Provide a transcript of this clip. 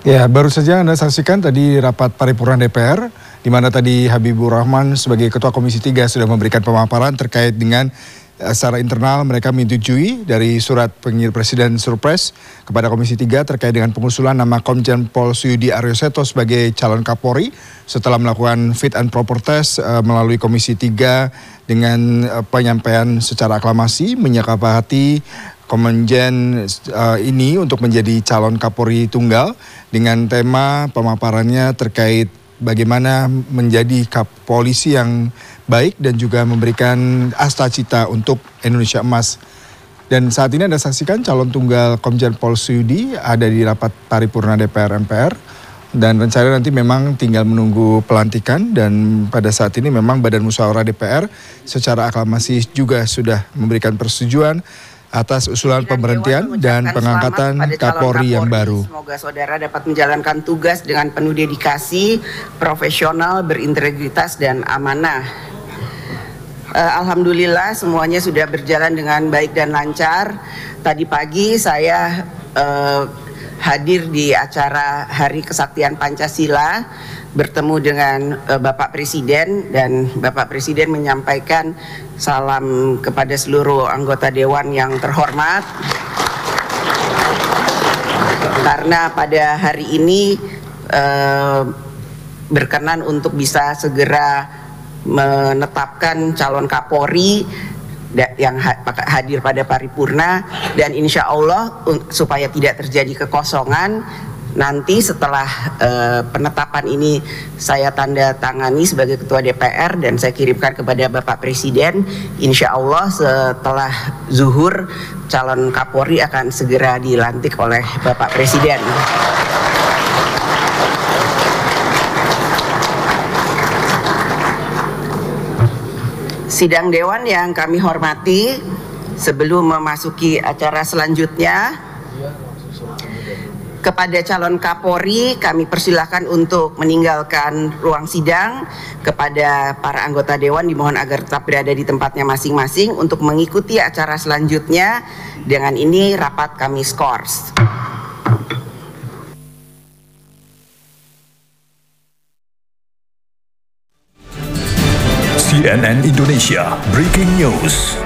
Ya, baru saja Anda saksikan tadi rapat paripurna DPR, di mana tadi Habibur Rahman sebagai Ketua Komisi 3 sudah memberikan pemaparan terkait dengan secara internal mereka menyetujui dari surat pengirim Presiden Surpres kepada Komisi 3 terkait dengan pengusulan nama Komjen Pol Suyudi Aryoseto sebagai calon Kapolri setelah melakukan fit and proper test melalui Komisi 3 dengan penyampaian secara aklamasi menyepakati Komjen ini untuk menjadi calon Kapolri tunggal dengan tema pemaparannya terkait bagaimana menjadi polisi yang baik dan juga memberikan asta cita untuk Indonesia Emas. Dan saat ini Anda saksikan calon tunggal Komjen Pol Suyudi ada di rapat paripurna DPR MPR. Dan rencana nanti memang tinggal menunggu pelantikan dan pada saat ini memang Badan Musyawarah DPR secara aklamasi juga sudah memberikan persetujuan atas usulan pemberhentian dan pengangkatan Kapolri yang baru. Semoga saudara dapat menjalankan tugas dengan penuh dedikasi, profesional, berintegritas dan amanah. Alhamdulillah semuanya sudah berjalan dengan baik dan lancar. Tadi pagi saya hadir di acara Hari Kesaktian Pancasila, bertemu dengan Bapak Presiden dan Bapak Presiden menyampaikan salam kepada seluruh anggota Dewan yang terhormat. Karena pada hari ini berkenan untuk bisa segera menetapkan calon Kapolri yang hadir pada paripurna, dan insya Allah supaya tidak terjadi kekosongan, nanti setelah penetapan ini saya tanda tangani sebagai Ketua DPR dan saya kirimkan kepada Bapak Presiden. Insya Allah setelah zuhur calon Kapolri akan segera dilantik oleh Bapak Presiden. Sidang Dewan yang kami hormati, sebelum memasuki acara selanjutnya, kepada calon Kapolri kami persilahkan untuk meninggalkan ruang sidang. Kepada para anggota Dewan dimohon agar tetap berada di tempatnya masing-masing untuk mengikuti acara selanjutnya. Dengan ini rapat kami skors. CNN Indonesia Breaking News.